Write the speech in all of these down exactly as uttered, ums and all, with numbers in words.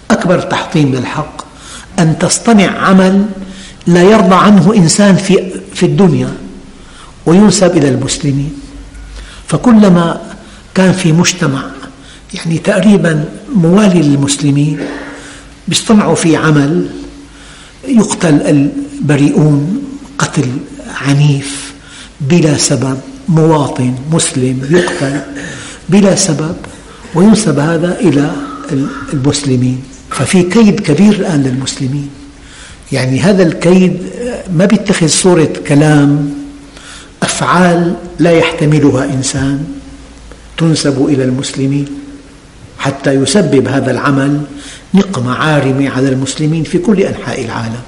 أكبر تحطيم للحق أن تصطنع عمل لا يرضى عنه إنسان في, في الدنيا وينسب إلى المسلمين. فكلما كان في مجتمع يعني تقريبا موالي للمسلمين بيصطنعوا فيه عمل يقتل البريئون قتل عنيف بلا سبب، مواطن مسلم يقتل بلا سبب وينسب هذا إلى المسلمين. ففي كيد كبير الآن للمسلمين، يعني هذا الكيد ما بيتخذ صورة كلام، أفعال لا يحتملها إنسان تنسب إلى المسلمين حتى يسبب هذا العمل نقمة عارمة على المسلمين في كل أنحاء العالم.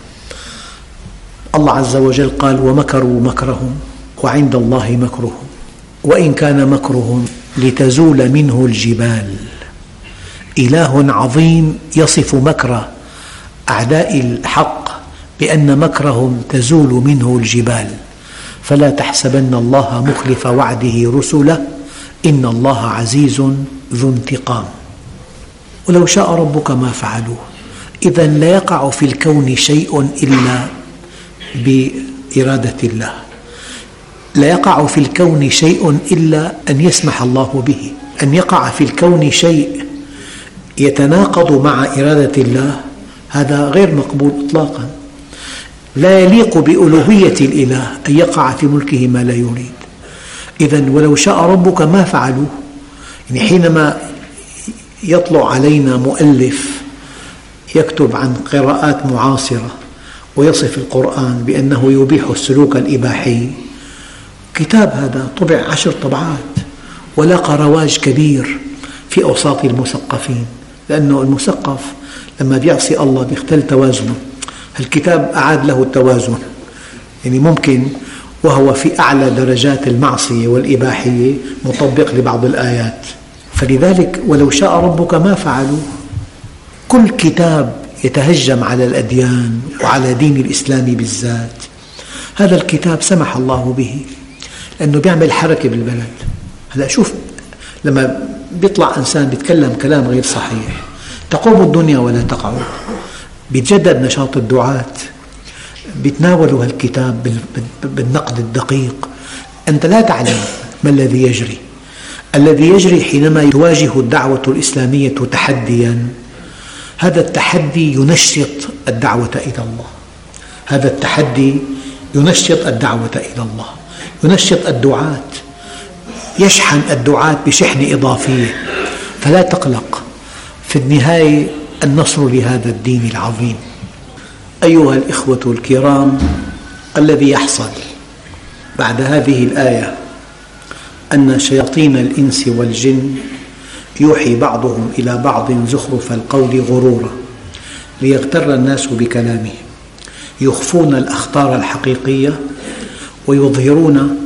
الله عز وجل قال: ومكروا مكرهم وعند الله مكرهم وإن كان مكرهم لتزول منه الجبال. إله عظيم يصف مكر أعداء الحق بأن مكرهم تزول منه الجبال، فلا تحسبن الله مخلف وعده رسله إن الله عزيز ذو انتقام. ولو شاء ربك ما فعلوه. إذن لا يقع في الكون شيء إلا بإرادة الله، لا يقع في الكون شيء إلا أن يسمح الله به. أن يقع في الكون شيء يتناقض مع إرادة الله هذا غير مقبول إطلاقا. لا يليق بألوهية الإله أن يقع في ملكه ما لا يريد. إذن ولو شاء ربك ما فعلوه. يعني حينما يطلع علينا مؤلف يكتب عن قراءات معاصرة ويصف القرآن بأنه يبيح السلوك الإباحي، كتاب هذا طبع عشر طبعات ولاقى رواج كبير في أوساط المثقفين، لأنه المثقف لما بيعصي الله بيختل توازنه. الكتاب أعاد له التوازن، يعني ممكن وهو في أعلى درجات المعصية والإباحية مطبق لبعض الآيات. فلذلك ولو شاء ربك ما فعلوه. كل كتاب يتهجم على الأديان وعلى دين الإسلام بالذات، هذا الكتاب سمح الله به لأنه بيعمل حركة بالبلد. هلأ شوف لما بيطلع إنسان بيتكلم كلام غير صحيح تقوم الدنيا ولا تقعد، بيتجدد نشاط الدعاة، بيتناولوا هالكتاب بالنقد الدقيق. أنت لا تعلم ما الذي يجري. الذي يجري حينما تواجه الدعوة الإسلامية تحديا، هذا التحدي ينشط الدعوة إلى الله، هذا التحدي ينشط الدعوة إلى الله، ينشط الدعاة، يشحن الدعاة بشحنة إضافية. فلا تقلق، في النهاية النصر لهذا الدين العظيم. أيها الإخوة الكرام، الذي يحصل بعد هذه الآية أن شياطين الإنس والجن يوحي بعضهم إلى بعض زخرف القول غرورا ليغتر الناس بكلامه، يخفون الأخطار الحقيقية ويظهرون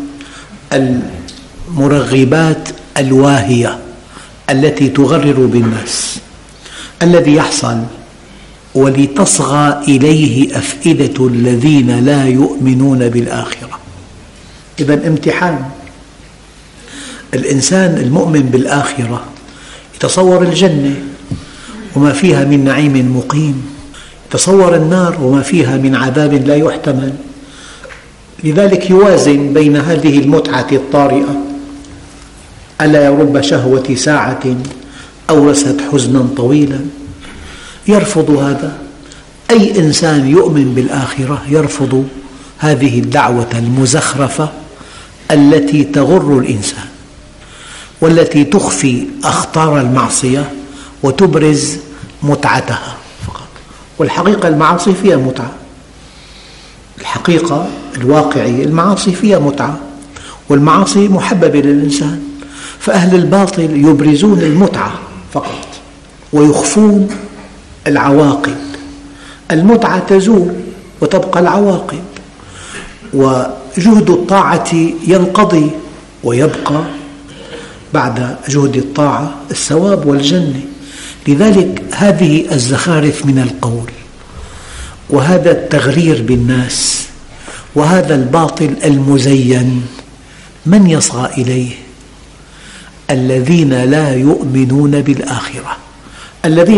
المرغبات الواهية التي تغرر بالناس. الذي يحصل ولتصغى إليه أفئدة الذين لا يؤمنون بالآخرة. إذن امتحان. الإنسان المؤمن بالآخرة يتصور الجنة وما فيها من نعيم مقيم، يتصور النار وما فيها من عذاب لا يحتمل. لذلك يوازن بين هذه المتعة الطارئة، ألا يرب شهوة ساعة أورثت حزنا طويلا، يرفض هذا. أي إنسان يؤمن بالآخرة يرفض هذه الدعوة المزخرفة التي تغر الإنسان والتي تخفي أخطار المعصية وتبرز متعتها فقط. والحقيقة المعاصي فيها متعة، الحقيقة الواقعية المعاصي فيها متعة، والمعاصي محببة للإنسان. فأهل الباطل يبرزون المتعة فقط ويخفون العواقب. المتعة تزول وتبقى العواقب، وجهد الطاعة ينقضي ويبقى بعد جهد الطاعة الثواب والجنة. لذلك هذه الزخارف من القول وهذا التغرير بالناس وهذا الباطل المزين من يصغى إليه؟ الذين لا يؤمنون بالآخرة، الذين